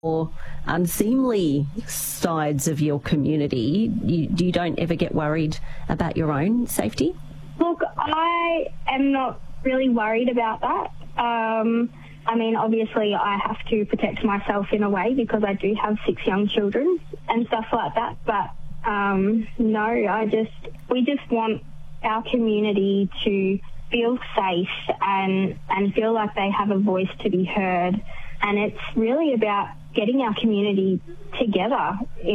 or unseemly sides of your community, you don't ever get worried about your own safety? Look, I am not really worried about that. I mean, obviously I have to protect myself in a way because I do have 6 young children and stuff like that. But no, we just want our community to feel safe and feel like they have a voice to be heard. And it's really about getting our community together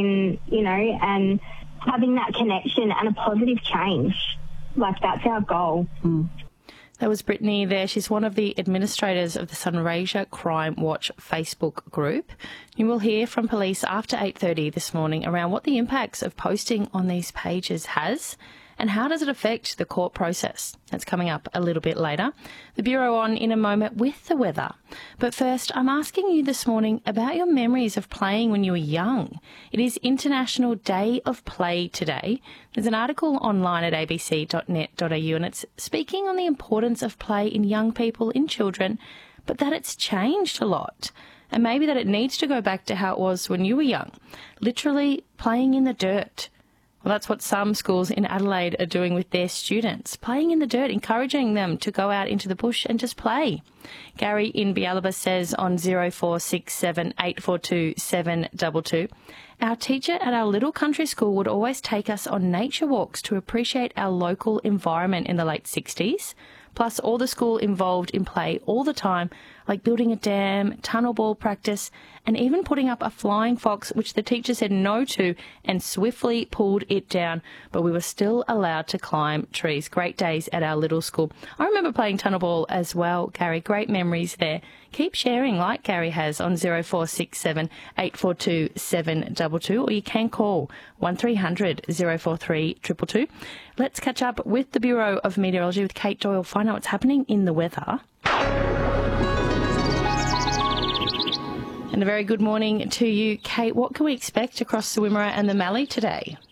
and having that connection and a positive change. Like, that's our goal. That was Brittany there. She's one of the administrators of the Sunraysia Crime Watch Facebook group. You will hear from police after 8:30 this morning around what the impacts of posting on these pages has and how does it affect the court process. That's coming up a little bit later. The Bureau on in a moment with the weather. But first, I'm asking you this morning about your memories of playing when you were young. It is International Day of Play today. There's an article online at abc.net.au and it's speaking on the importance of play in young people, in children, but that it's changed a lot. And maybe that it needs to go back to how it was when you were young, literally playing in the dirt. Well, that's what some schools in Adelaide are doing with their students, playing in the dirt, encouraging them to go out into the bush and just play. Gary in Bialaba says on 0467 842 722, our teacher at our little country school would always take us on nature walks to appreciate our local environment in the late 60s. Plus, all the school involved in play all the time, like building a dam, tunnel ball practice, and even putting up a flying fox, which the teacher said no to and swiftly pulled it down. But we were still allowed to climb trees. Great days at our little school. I remember playing tunnel ball as well, Gary. Great memories there. Keep sharing like Gary has on 0467 842 722, or you can call 1300 043 222. Let's catch up with the Bureau of Meteorology with Kate Doyle, find out what's happening in the weather. And a very good morning to you, Kate. What can we expect across the Wimmera and the Mallee today?